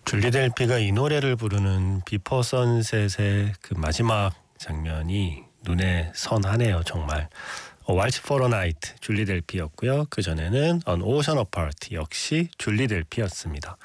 줄리 델피가 이 노래를 부르는 비포 선셋의 그 마지막 장면이 눈에 선하네요, 정말. 왈츠 포러 나이트 줄리 델피였고요. 그 전에는 On Ocean Apart 역시 줄리 델피였습니다.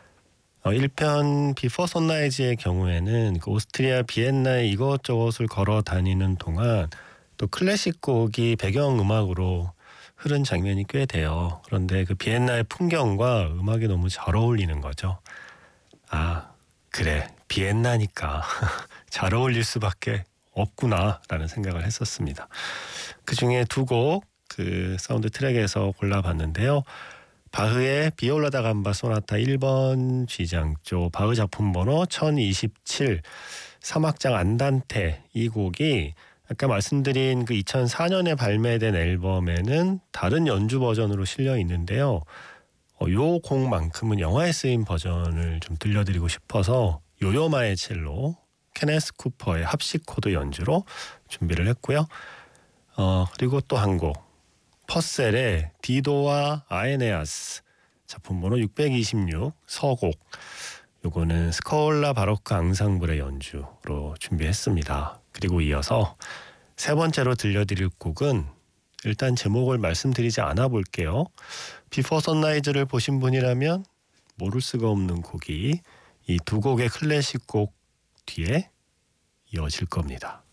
1편 비포 선라이즈의 경우에는 그 오스트리아 비엔나에 이것저것을 걸어 다니는 동안 또 클래식 곡이 배경음악으로 흐른 장면이 꽤 돼요. 그런데 그 비엔나의 풍경과 음악이 너무 잘 어울리는 거죠. 아, 그래. 비엔나니까 잘 어울릴 수밖에 없구나라는 생각을 했었습니다. 그중에 두 곡 그 사운드 트랙에서 골라봤는데요. 바흐의 비올라 다 감바 소나타 1번 G장조 바흐 작품 번호 1027 3악장 안단테 이 곡이 아까 말씀드린 그 2004년에 발매된 앨범에는 다른 연주 버전으로 실려 있는데요. 요 곡만큼은 영화에 쓰인 버전을 좀 들려드리고 싶어서 요요마의 첼로, 케네스 쿠퍼의 합식 코드 연주로 준비를 했고요. 그리고 또 한 곡, 퍼셀의 디도와 아에네아스 작품 번호 626 서곡. 요거는 스콜라 바로크 앙상블의 연주로 준비했습니다. 그리고 이어서 세 번째로 들려드릴 곡은 일단 제목을 말씀드리지 않아 볼게요. 비포 선라이즈를 보신 분이라면 모를 수가 없는 곡이 이 두 곡의 클래식 곡 뒤에 이어질 겁니다.